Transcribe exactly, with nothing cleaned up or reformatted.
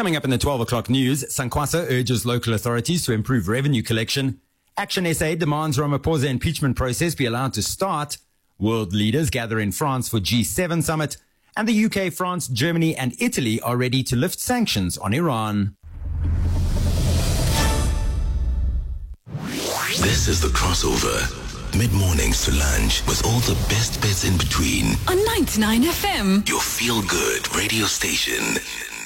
Coming up in the twelve o'clock news, SANQASA urges local authorities to improve revenue collection. Action S A demands Ramaphosa impeachment process be allowed to start. World leaders gather in France for G seven summit. And the U K, France, Germany and Italy are ready to lift sanctions on Iran. This is The Crossover. Mid-mornings to lunch with all the best bits in between. On ninety-nine F M. Your feel-good radio station.